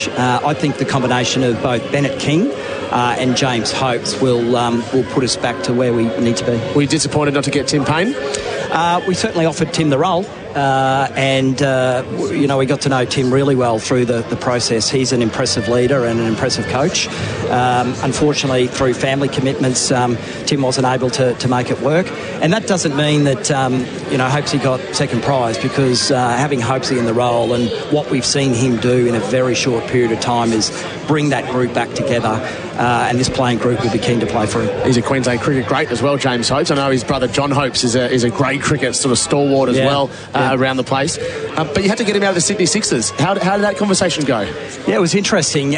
I think the combination of both Bennett King and James Hopes will put us back to where we need to be. Were you disappointed not to get Tim Payne? We certainly offered Tim the role, and we got to know Tim really well through the process. He's an impressive leader and an impressive coach. Unfortunately, through family commitments, Tim wasn't able to make it work, and that doesn't mean that Hopesy got second prize, because having Hopesy in the role and what we've seen him do in a very short period of time is bring that group back together, and this playing group will be keen to play for him. He's a Queensland cricket great as well, James Hopes. I know his brother John Hopes is a great cricket sort of stalwart as well around the place. But you had to get him out of the Sydney Sixers. How did that conversation go? Yeah, it was interesting.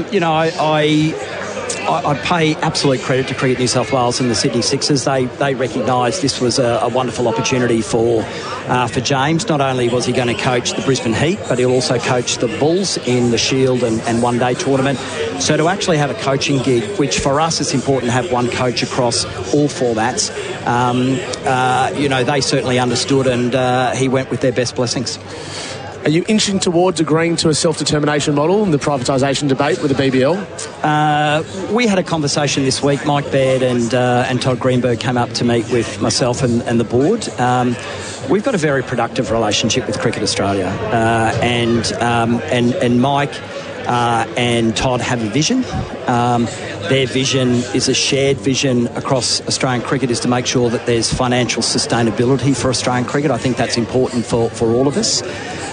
I pay absolute credit to Cricket New South Wales and the Sydney Sixers. They recognised this was a wonderful opportunity for James. Not only was he going to coach the Brisbane Heat, but he'll also coach the Bulls in the Shield and one-day tournament. So to actually have a coaching gig, which for us it's important to have one coach across all formats, they certainly understood, and he went with their best blessings. Are you inching towards agreeing to a self-determination model in the privatisation debate with the BBL? We had a conversation this week. Mike Baird and Todd Greenberg came up to meet with myself and the board. We've got a very productive relationship with Cricket Australia, and Mike and Todd have a vision. Their vision is a shared vision across Australian cricket, is to make sure that there's financial sustainability for Australian cricket. I think that's important for all of us.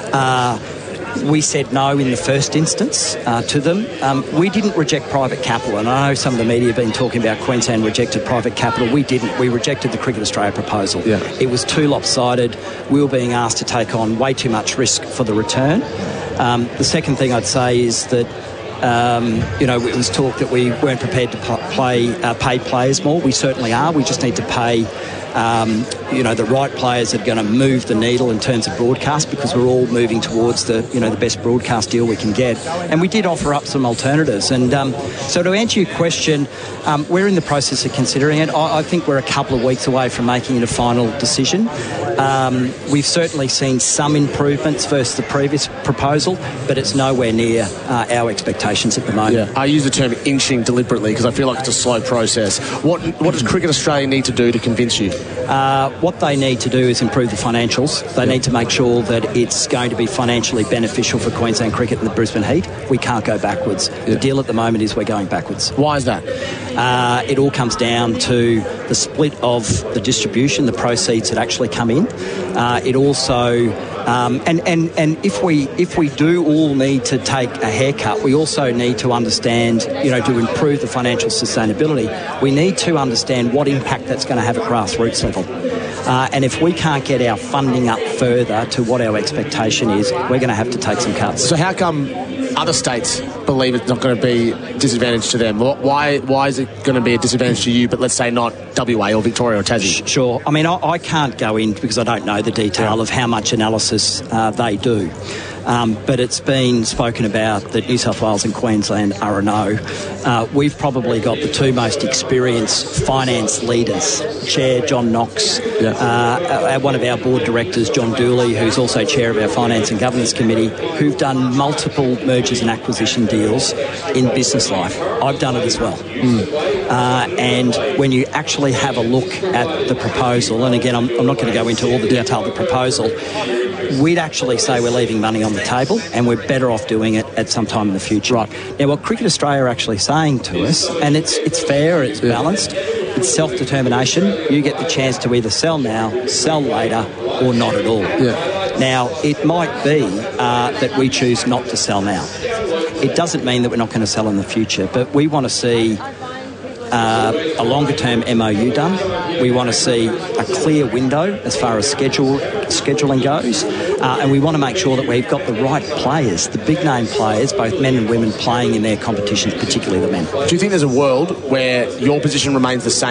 We said no in the first instance to them. We didn't reject private capital, and I know some of the media have been talking about Queensland rejected private capital. We didn't. We rejected the Cricket Australia proposal. Yeah. It was too lopsided. We were being asked to take on way too much risk for the return. The second thing I'd say is that it was talk that we weren't prepared to pay players more. We certainly are. We just need to pay the right players that are going to move the needle in terms of broadcast, because we're all moving towards the best broadcast deal we can get. And we did offer up some alternatives. And so to answer your question, we're in the process of considering it. I think we're a couple of weeks away from making it a final decision. We've certainly seen some improvements versus the previous proposal, but it's nowhere near our expectations at the moment. Yeah. I use the term inching deliberately because I feel like it's a slow process. What does Cricket Australia need to do to convince you? What they need to do is improve the financials. They need to make sure that it's going to be financially beneficial for Queensland cricket and the Brisbane Heat. We can't go backwards. The deal at the moment is we're going backwards. Why is that? It all comes down to the split of the distribution, the proceeds that actually come in. It also, and if we do all need to take a haircut, we also need to understand, to improve the financial sustainability, we need to understand what impact that's going to have at grassroots level. And if we can't get our funding up further to what our expectation is, we're going to have to take some cuts. So how come other states believe it's not going to be a disadvantage to them? Why is it going to be a disadvantage to you, but let's say not WA or Victoria or Tassie? Sure. I mean, I can't go in because I don't know the detail of how much analysis they do. But it's been spoken about that New South Wales and Queensland are a no. We've probably got the two most experienced finance leaders. Chair John Knox, one of our board directors, John Dooley, who's also chair of our Finance and Governance Committee, who've done multiple mergers and acquisition deals in business life. I've done it as well. And when you actually have a look at the proposal, and again, I'm not going to go into all the detail of the proposal, we'd actually say we're leaving money on the table and we're better off doing it at some time in the future. Right. Now, what Cricket Australia are actually saying to us, and it's fair, it's balanced, it's self-determination. You get the chance to either sell now, sell later, or not at all. Yeah. Now, it might be that we choose not to sell now. It doesn't mean that we're not going to sell in the future, but we want to see a longer-term MOU done. We want to see a clear window as far as scheduling goes, and we want to make sure that we've got the right players, the big-name players, both men and women, playing in their competitions, particularly the men. Do you think there's a world where your position remains the same